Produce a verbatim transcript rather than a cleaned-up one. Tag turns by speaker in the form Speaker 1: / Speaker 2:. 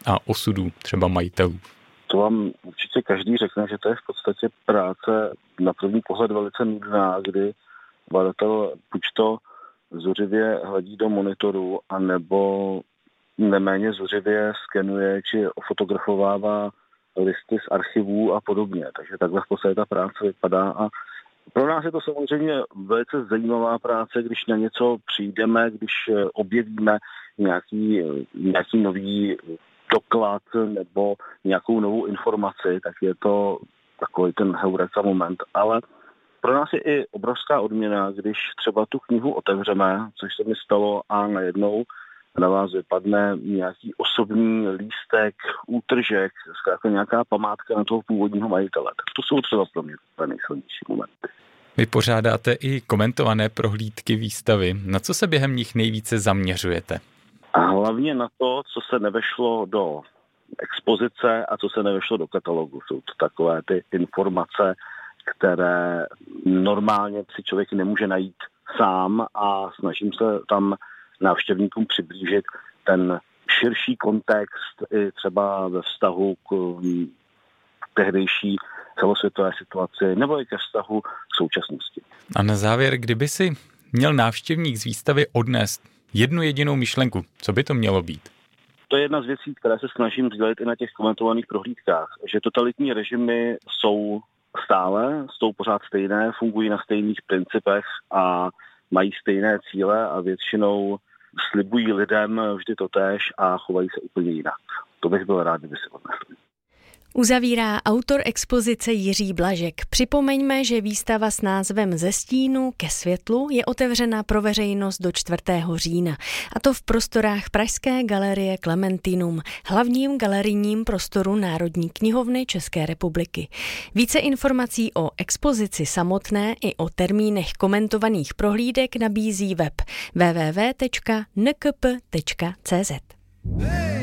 Speaker 1: a osudů třeba majitelů?
Speaker 2: To vám určitě každý řekne, že to je v podstatě práce na první pohled velice nudná, kdy badatel buď to zuřivě hledí do monitoru, anebo neméně zuřivě skenuje či fotografovává listy z archivů a podobně. Takže takhle v podstatě ta práce vypadá a pro nás je to samozřejmě velice zajímavá práce, když na něco přijdeme, když objevíme nějaký, nějaký nový doklad nebo nějakou novou informaci, tak je to takový ten heureka moment. Ale pro nás je i obrovská odměna, když třeba tu knihu otevřeme, což se mi stalo, a najednou na vás vypadne nějaký osobní lístek, útržek, zkrátka nějaká památka na toho původního majitele. Tak to jsou třeba pro mě nejsilnější momenty.
Speaker 1: Vy pořádáte i komentované prohlídky výstavy. Na co se během nich nejvíce zaměřujete?
Speaker 2: A hlavně na to, co se nevešlo do expozice a co se nevešlo do katalogu. Jsou to takové ty informace, které normálně si člověk nemůže najít sám a snažím se tam návštěvníkům přiblížit ten širší kontext i třeba ve vztahu k tehdejší celosvětové situaci nebo i ke vztahu k současnosti.
Speaker 1: A na závěr, kdyby si měl návštěvník z výstavy odnést jednu jedinou myšlenku, co by to mělo být?
Speaker 2: To je jedna z věcí, které se snažím sdělit i na těch komentovaných prohlídkách, že totalitní režimy jsou stále, jsou pořád stejné, fungují na stejných principech a mají stejné cíle a většinou slibují lidem vždy totéž a chovají se úplně jinak. To bych byl rád, kdyby se odnesli.
Speaker 3: Uzavírá autor expozice Jiří Blažek. Připomeňme, že výstava s názvem Ze stínu ke světlu je otevřena pro veřejnost do čtvrtého října. A to v prostorách Pražské galerie Klementinum, hlavním galerijním prostoru Národní knihovny České republiky. Více informací o expozici samotné i o termínech komentovaných prohlídek nabízí web w w w tečka n k p tečka c z.